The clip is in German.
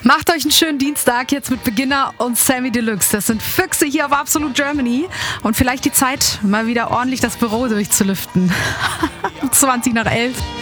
Macht euch einen schönen Dienstag jetzt mit Beginner und Sammy Deluxe. Das sind Füchse hier auf Absolute Germany. Und vielleicht die Zeit, mal wieder ordentlich das Büro durchzulüften. 20 nach 11.